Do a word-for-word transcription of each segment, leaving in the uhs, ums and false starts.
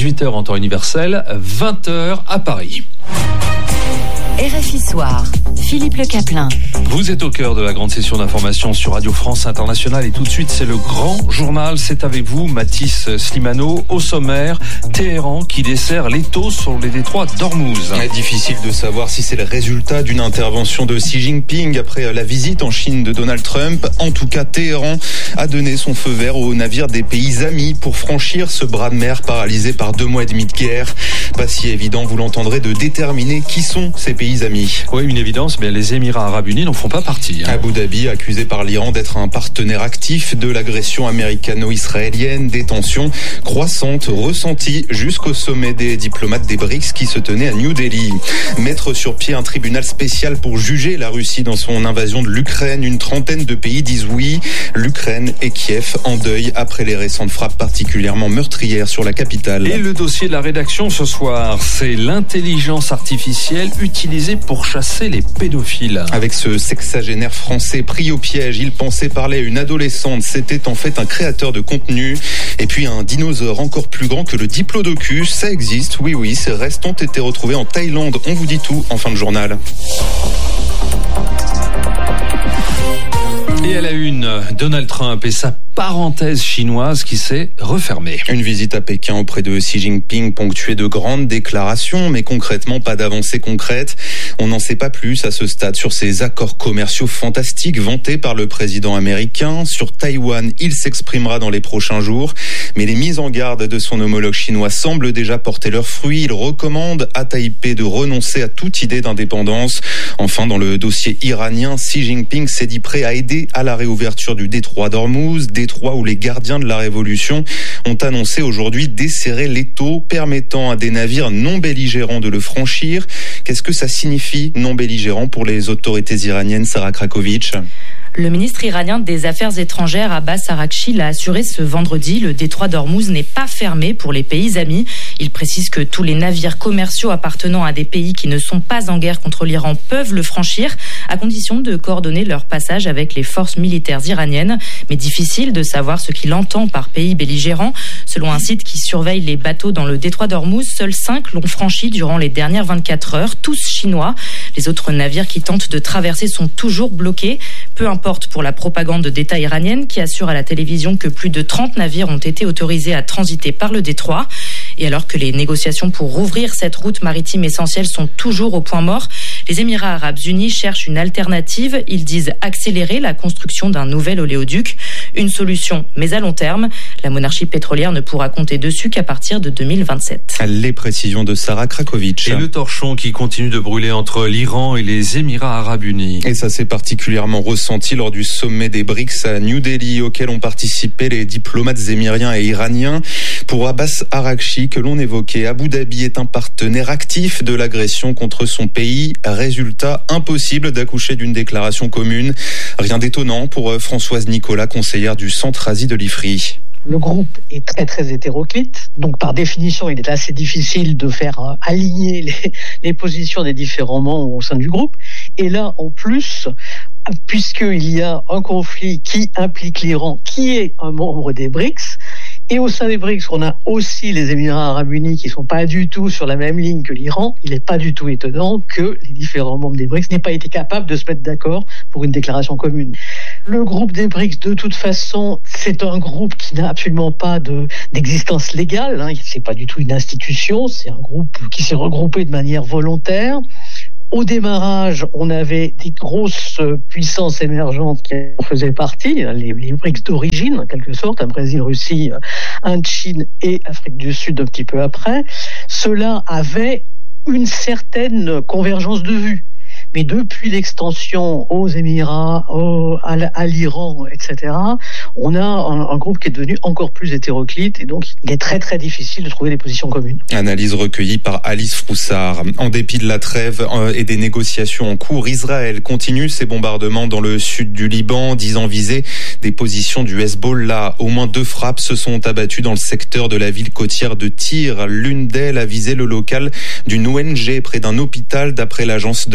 dix-huit heures en temps universel, vingt heures à Paris. R F I Soir, Philippe Le Caplin. Vous êtes au cœur de la grande session d'information sur Radio France Internationale et tout de suite c'est le grand journal. C'est avec vous Mathis Slimano. Au sommaire, Téhéran qui dessert l'étau sur les détroits d'Ormuz. Difficile de savoir si c'est le résultat d'une intervention de Xi Jinping après la visite en Chine de Donald Trump. En tout cas, Téhéran a donné son feu vert aux navires des pays amis pour franchir ce bras de mer paralysé par deux mois et demi de guerre. Pas si évident, vous l'entendrez, de déterminer qui sont ces pays amis. Oui, une évidence, mais les Émirats Arabes Unis n'en font pas partie. Hein. Abu Dhabi, accusé par l'Iran d'être un partenaire actif de l'agression américano-israélienne, des tensions croissantes ressenties jusqu'au sommet des diplomates des BRICS qui se tenait à New Delhi. Mettre sur pied un tribunal spécial pour juger la Russie dans son invasion de l'Ukraine, une trentaine de pays disent oui. L'Ukraine et Kiev en deuil après les récentes frappes particulièrement meurtrières sur la capitale. Et le dossier de la rédaction ce soir, c'est l'intelligence artificielle utilisée pour chasser les pédophiles. Avec ce sexagénaire français pris au piège, il pensait parler à une adolescente. C'était en fait un créateur de contenu. Et puis un dinosaure encore plus grand que le diplodocus. Ça existe, oui oui, ces restes ont été retrouvés en Thaïlande. On vous dit tout en fin de journal. Et à la une, Donald Trump et sa parenthèse chinoise qui s'est refermée. Une visite à Pékin auprès de Xi Jinping ponctuée de grandes déclarations, mais concrètement pas d'avancée concrète. On n'en sait pas plus à ce stade sur ces accords commerciaux fantastiques vantés par le président américain. Sur Taïwan, il s'exprimera dans les prochains jours, mais les mises en garde de son homologue chinois semblent déjà porter leurs fruits. Il recommande à Taipei de renoncer à toute idée d'indépendance. Enfin, dans le dossier iranien, Xi Jinping s'est dit prêt à aider à la réouverture du détroit d'Ormuz, détroit où les gardiens de la révolution ont annoncé aujourd'hui desserrer l'étau permettant à des navires non belligérants de le franchir. Qu'est-ce que ça signifie non belligérant pour les autorités iraniennes, Sarah Krakowicz ? Le ministre iranien des Affaires étrangères, Abbas Araghchi, l'a assuré ce vendredi. Le détroit d'Ormuz n'est pas fermé pour les pays amis. Il précise que tous les navires commerciaux appartenant à des pays qui ne sont pas en guerre contre l'Iran peuvent le franchir, à condition de coordonner leur passage avec les forces militaires iraniennes. Mais difficile de savoir ce qu'il entend par pays belligérant. Selon un site qui surveille les bateaux dans le détroit d'Ormuz, seuls cinq l'ont franchi durant les dernières vingt-quatre heures, tous chinois. Les autres navires qui tentent de traverser sont toujours bloqués. Peu importe pour la propagande d'État iranienne qui assure à la télévision que plus de trente navires ont été autorisés à transiter par le détroit. Et alors que les négociations pour rouvrir cette route maritime essentielle sont toujours au point mort, les Émirats Arabes Unis cherchent une alternative. Ils disent accélérer la construction d'un nouvel oléoduc. Une solution, mais à long terme. La monarchie pétrolière ne pourra compter dessus qu'à partir de deux mille vingt-sept. Les précisions de Sarah Krakowicz. Et le torchon qui continue de brûler entre l'Iran et les Émirats Arabes Unis. Et ça s'est particulièrement ressenti lors du sommet des BRICS à New Delhi, auquel ont participé les diplomates émiriens et iraniens. Pour Abbas Araghchi, que l'on évoquait, Abu Dhabi est un partenaire actif de l'agression contre son pays. Résultat, impossible d'accoucher d'une déclaration commune. Rien d'étonnant pour Françoise Nicolas, conseillère du Centre Asie de l'I F R I. Le groupe est très très hétéroclite, donc par définition il est assez difficile de faire euh, aligner les, les positions des différents membres au sein du groupe. Et là en plus, puisqu'il y a un conflit qui implique l'Iran, qui est un membre des BRICS, et au sein des BRICS, on a aussi les Émirats Arabes Unis qui sont pas du tout sur la même ligne que l'Iran. Il n'est pas du tout étonnant que les différents membres des BRICS n'aient pas été capables de se mettre d'accord pour une déclaration commune. Le groupe des BRICS, de toute façon, c'est un groupe qui n'a absolument pas de, d'existence légale. Hein. C'est pas du tout une institution. C'est un groupe qui s'est regroupé de manière volontaire. Au démarrage, on avait des grosses puissances émergentes qui en faisaient partie, les, les BRICS d'origine, en quelque sorte, un Brésil, Russie, Inde, Chine et Afrique du Sud un petit peu après. Cela avait une certaine convergence de vues. Mais depuis l'extension aux Émirats, au, à, à l'Iran, et cetera, on a un, un groupe qui est devenu encore plus hétéroclite et donc il est très très difficile de trouver des positions communes. Analyse recueillie par Alice Froussard. En dépit de la trêve et des négociations en cours, Israël continue ses bombardements dans le sud du Liban, disant viser des positions du Hezbollah. Au moins deux frappes se sont abattues dans le secteur de la ville côtière de Tyr. L'une d'elles a visé le local d'une O N G près d'un hôpital, d'après l'agence de presse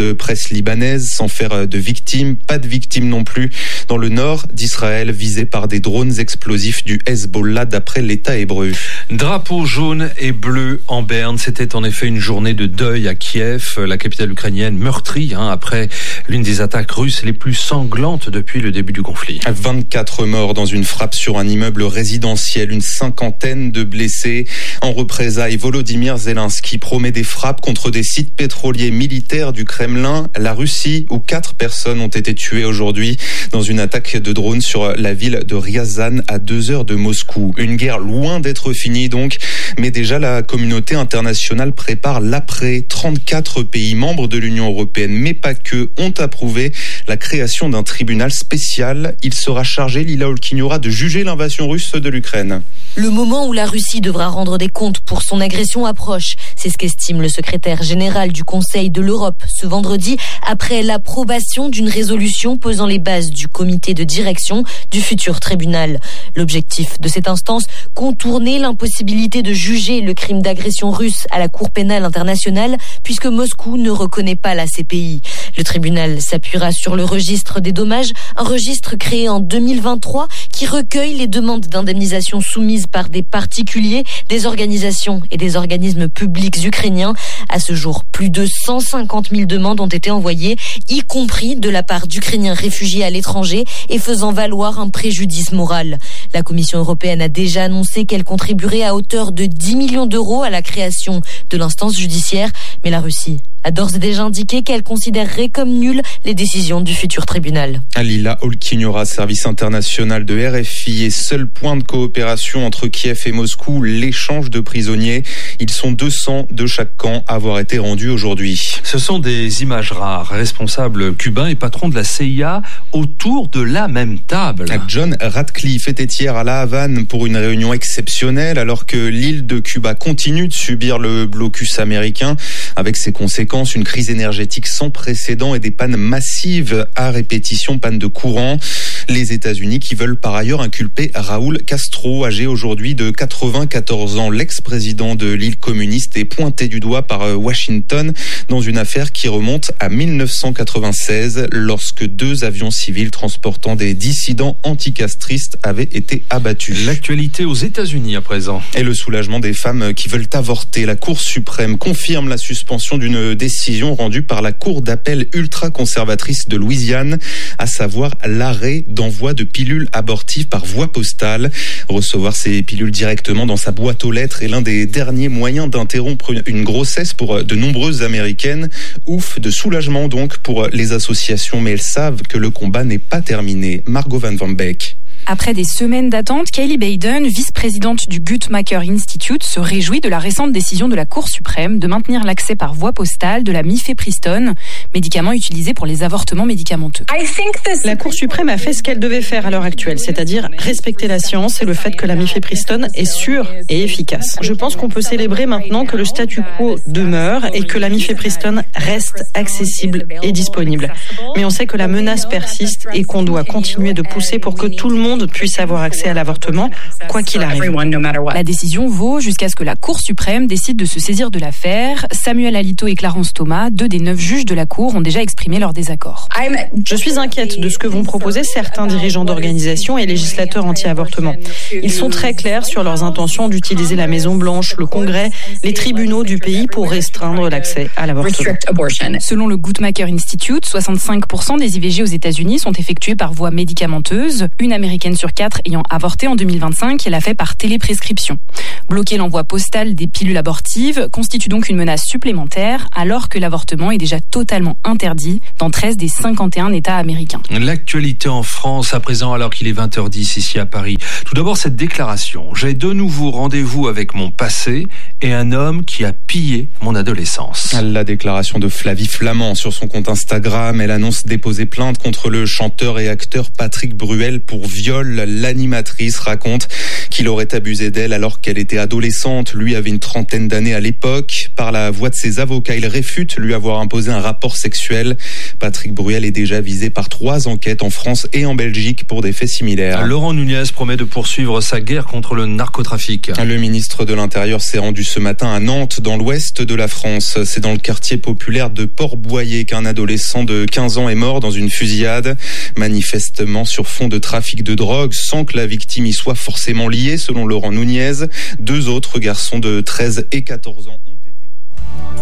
libanaise sans faire de victimes. Pas de victimes non plus dans le nord d'Israël, visé par des drones explosifs du Hezbollah d'après l'État hébreu. Drapeau jaune et bleu en berne. C'était en effet une journée de deuil à Kiev, la capitale ukrainienne meurtrie hein, après l'une des attaques russes les plus sanglantes depuis le début du conflit. vingt-quatre morts dans une frappe sur un immeuble résidentiel, une cinquantaine de blessés. En représailles, Volodymyr Zelensky promet des frappes contre des sites pétroliers militaires du Kremlin, la Russie, où quatre personnes ont été tuées aujourd'hui dans une attaque de drone sur la ville de Ryazan à deux heures de Moscou. Une guerre loin d'être finie donc, mais déjà la communauté internationale prépare l'après. trente-quatre pays membres de l'Union européenne, mais pas que, ont approuvé la création d'un tribunal spécial. Il sera chargé, Lila Olkignora, de juger l'invasion russe de l'Ukraine. Le moment où la Russie devra rendre des comptes pour son agression approche. C'est ce qu'estime le secrétaire général du Conseil de l'Europe ce vendredi après l'approbation d'une résolution posant les bases du comité de direction du futur tribunal. L'objectif de cette instance, contourner l'impossibilité de juger le crime d'agression russe à la Cour pénale internationale puisque Moscou ne reconnaît pas la C P I. Le tribunal s'appuiera sur le registre des dommages, un registre créé en deux mille vingt-trois qui recueille les demandes d'indemnisation soumises par des particuliers, des organisations et des organismes publics ukrainiens. À ce jour, plus de cent cinquante mille demandes ont été envoyées, y compris de la part d'Ukrainiens réfugiés à l'étranger et faisant valoir un préjudice moral. La Commission européenne a déjà annoncé qu'elle contribuerait à hauteur de dix millions d'euros à la création de l'instance judiciaire, mais la Russie a d'ores et déjà indiqué qu'elle considérerait comme nulles les décisions du futur tribunal. Lila Olkignora, service international de R F I et seul point de coopération entre Kiev et Moscou, l'échange de prisonniers. Ils sont deux cents de chaque camp à avoir été rendus aujourd'hui. Ce sont des images rares. Responsable cubain et patron de la C I A autour de la même table. John Ratcliffe était hier à La Havane pour une réunion exceptionnelle alors que l'île de Cuba continue de subir le blocus américain avec ses conséquences. Une crise énergétique sans précédent et des pannes massives à répétition, pannes de courant. Les États-Unis qui veulent par ailleurs inculper Raúl Castro, âgé aujourd'hui de quatre-vingt-quatorze ans. L'ex-président de l'île communiste est pointé du doigt par Washington dans une affaire qui remonte à mille neuf cent quatre-vingt-seize lorsque deux avions civils transportant des dissidents anticastristes avaient été abattus. L'actualité aux États-Unis à présent. Et le soulagement des femmes qui veulent avorter. La Cour suprême confirme la suspension d'une décision rendue par la Cour d'appel ultra-conservatrice de Louisiane, à savoir l'arrêt d'envoi de pilules abortives par voie postale. Recevoir ces pilules directement dans sa boîte aux lettres est l'un des derniers moyens d'interrompre une grossesse pour de nombreuses Américaines. Ouf, de soulagement donc pour les associations, mais elles savent que le combat n'est pas terminé. Margot Van Van Beek. Après des semaines d'attente, Kaylee Baden, vice-présidente du Guttmacher Institute, se réjouit de la récente décision de la Cour suprême de maintenir l'accès par voie postale de la mifepristone, médicament utilisé pour les avortements médicamenteux. La Cour suprême a fait ce qu'elle devait faire à l'heure actuelle, c'est-à-dire respecter la science et le fait que la mifepristone est sûre et efficace. Je pense qu'on peut célébrer maintenant que le statu quo demeure et que la mifepristone reste accessible et disponible. Mais on sait que la menace persiste et qu'on doit continuer de pousser pour que tout le monde puisse avoir accès à l'avortement, quoi qu'il arrive. La décision vaut jusqu'à ce que la Cour suprême décide de se saisir de l'affaire. Samuel Alito et Clarence Thomas, deux des neuf juges de la Cour, ont déjà exprimé leur désaccord. Je suis inquiète de ce que vont proposer certains dirigeants d'organisations et législateurs anti-avortement. Ils sont très clairs sur leurs intentions d'utiliser la Maison-Blanche, le Congrès, les tribunaux du pays pour restreindre l'accès à l'avortement. Selon le Guttmacher Institute, soixante-cinq pour cent des I V G aux États-Unis sont effectués par voie médicamenteuse. Une américaine sur quatre ayant avorté en deux mille vingt-cinq l'a fait par téléprescription. Bloquer l'envoi postal des pilules abortives constitue donc une menace supplémentaire alors que l'avortement est déjà totalement interdit dans treize des cinquante et un États américains. L'actualité en France à présent alors qu'il est vingt heures dix ici à Paris. Tout d'abord cette déclaration. J'ai de nouveau rendez-vous avec mon passé et un homme qui a pillé mon adolescence. La déclaration de Flavie Flament sur son compte Instagram. Elle annonce déposer plainte contre le chanteur et acteur Patrick Bruel pour viol viol. L'animatrice raconte qu'il aurait abusé d'elle alors qu'elle était adolescente. Lui avait une trentaine d'années à l'époque. Par la voix de ses avocats, il réfute lui avoir imposé un rapport sexuel. Patrick Bruel est déjà visé par trois enquêtes en France et en Belgique pour des faits similaires. Laurent Nunez promet de poursuivre sa guerre contre le narcotrafic. Le ministre de l'Intérieur s'est rendu ce matin à Nantes, dans l'ouest de la France. C'est dans le quartier populaire de Port-Boyer qu'un adolescent de quinze ans est mort dans une fusillade, manifestement sur fond de trafic de drogue, sans que la victime y soit forcément liée, selon Laurent Nunez. Deux autres garçons de treize et quatorze ans ont été...